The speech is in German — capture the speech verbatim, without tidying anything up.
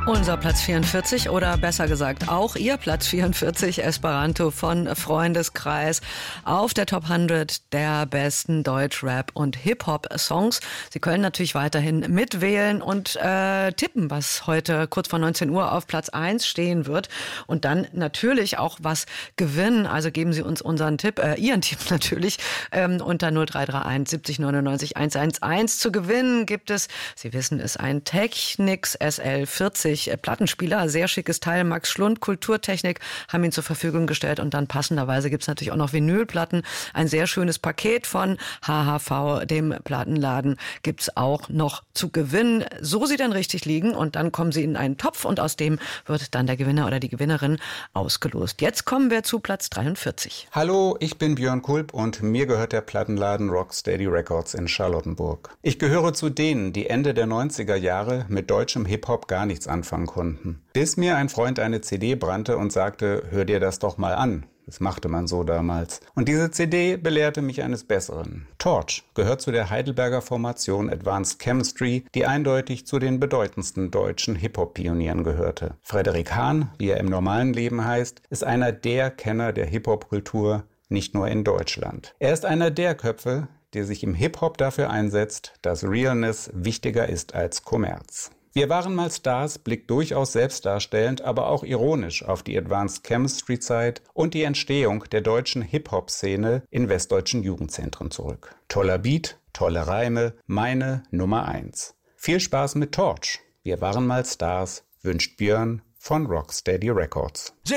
Unser Platz vierundvierzig oder besser gesagt auch Ihr Platz vierundvierzig, Esperanto von Freundeskreis auf der Top hundert der besten Deutsch-Rap- und Hip-Hop-Songs. Sie können natürlich weiterhin mitwählen und äh, tippen, was heute kurz vor neunzehn Uhr auf Platz eins stehen wird und dann natürlich auch was gewinnen. Also geben Sie uns unseren Tipp, äh, Ihren Tipp natürlich ähm, unter null drei drei eins siebzig neunundneunzig hundertelf. Zu gewinnen gibt es, Sie wissen es, ein Technics S L vierzig Plattenspieler, sehr schickes Teil. Max Schlund, Kulturtechnik, haben ihn zur Verfügung gestellt und dann passenderweise gibt es natürlich auch noch Vinylplatten. Ein sehr schönes Paket von H H V, dem Plattenladen, gibt es auch noch zu gewinnen. So Sie dann richtig liegen und dann kommen Sie in einen Topf und aus dem wird dann der Gewinner oder die Gewinnerin ausgelost. Jetzt kommen wir zu Platz dreiundvierzig. Hallo, ich bin Björn Kulp und mir gehört der Plattenladen Rocksteady Records in Charlottenburg. Ich gehöre zu denen, die Ende der neunziger Jahre mit deutschem Hip-Hop gar nichts anfangen konnten. Bis mir ein Freund eine C D brannte und sagte, hör dir das doch mal an. Das machte man so damals. Und diese C D belehrte mich eines Besseren. Torch gehört zu der Heidelberger Formation Advanced Chemistry, die eindeutig zu den bedeutendsten deutschen Hip-Hop-Pionieren gehörte. Frederik Hahn, wie er im normalen Leben heißt, ist einer der Kenner der Hip-Hop-Kultur, nicht nur in Deutschland. Er ist einer der Köpfe, der sich im Hip-Hop dafür einsetzt, dass Realness wichtiger ist als Kommerz. Wir waren mal Stars blickt durchaus selbstdarstellend, aber auch ironisch auf die Advanced Chemistry-Zeit und die Entstehung der deutschen Hip-Hop-Szene in westdeutschen Jugendzentren zurück. Toller Beat, tolle Reime, meine Nummer eins. Viel Spaß mit Torch. Wir waren mal Stars, wünscht Björn von Rocksteady Records.